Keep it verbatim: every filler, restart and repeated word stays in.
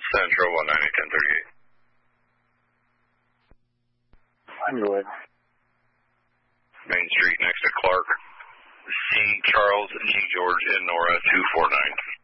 Central, one ninety, ten thirty-eight. Underwood. Main Street next to Clark. C. Charles G. George in Nora, two four nine.